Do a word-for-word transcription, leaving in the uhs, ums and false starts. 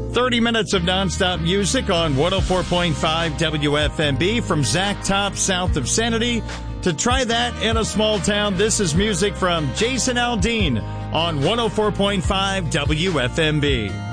thirty minutes of nonstop music on one oh four point five W F M B from Zach Top, south of Sanity. To Try That in a Small Town, this is music from Jason Aldean on one oh four point five W F M B.